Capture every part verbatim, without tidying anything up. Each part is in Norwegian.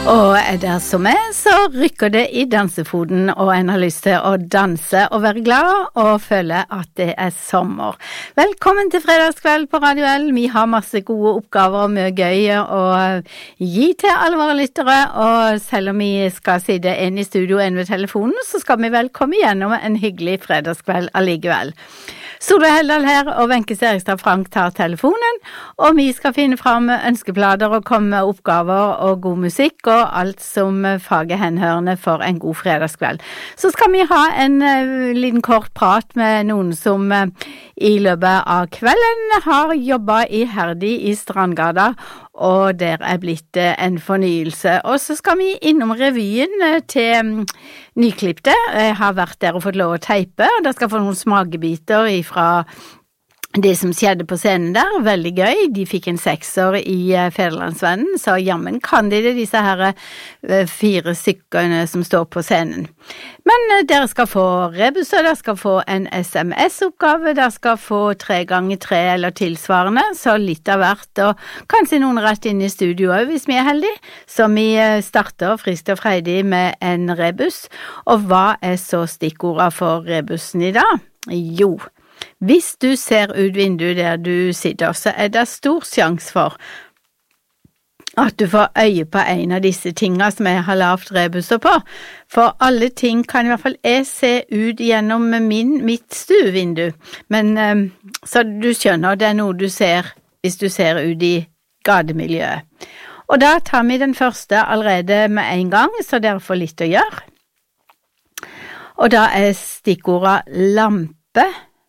Og er det som er, så rykker det i dansefoten, og en har lyst til å danse og være glad og føle at det er sommer. Velkommen til fredagskveld på Radio L. Vi har masse gode oppgaver og mye gøy å gi til alle våre lyttere, og selv om vi skal sitte en i studio og en ved telefonen, så skal vi vel komme gjennom en hyggelig fredagskveld allikevel. Solveig Heldal her, og Wenche Serigstad Frank tar telefonen, og vi skal finne frem ønskeplader og komme med oppgaver og god musikk og alt som faget henhørende for en god fredagskveld. Så skal vi ha en uh, liten kort prat med noen som uh, i løpet av kvelden har jobbet iherdig i Strandgata, og der er blitt uh, en fornyelse. Og så skal vi innom revyen uh, til um, Nyklippte. Jeg har vært der og fått lov å teipe, og da skal få noen smakebiter fra det som skjedde på scenen der. Veldig gøy. De fikk en sekser i uh, Federlandsvennen, så jammen kan de det, disse her uh, fire stykkene som står på scenen. Men uh, dere skal få rebus, og dere skal få en S M S-oppgave, dere skal få tre ganger tre eller tilsvarende, så litt av hvert, og kanskje noen rett inn i studio også, hvis vi er heldige. Så vi uh, starter friskt og freidig med en rebus, og hva er så stikkordet for rebusen i dag? Jo, hvis du ser ut vinduet der du sitter, så er det stor sjans for at du får øye på en av disse tingene som jeg har lavt rebuser på. For alle ting kan i hvert fall jeg se ut gjennom min, mitt stuevindu. Men um, så du skjønner, det er noe du ser hvis du ser ut i gatemiljøet. Og da tar vi den første allerede med en gang, så dere får litt å gjøre. Og da er stikkordet lampe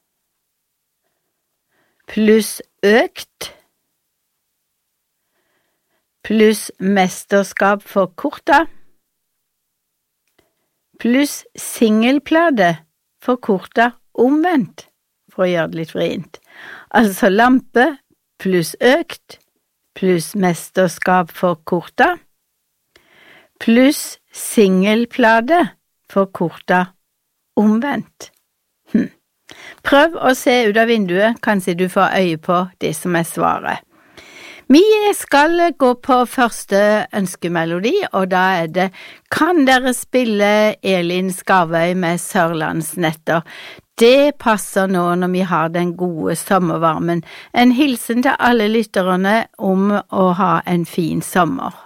pluss økt, pluss mesterskap for korta, pluss singelplade for korta omvendt, for å gjøre det litt vrient. Altså lampe pluss økt, pluss mesterskap for korta, pluss singelplade for korta omvendt. Hm. Prøv å se ut av vinduet, kanskje du får øye på det som er svaret. Vi skal gå på første ønskemelodi, og da er det «Kan dere spille Elin Skavøy med Sørlandsnetter?» Det passer nå når vi har den gode sommervarmen. En hilsen til alle lytterne om å ha en fin sommer.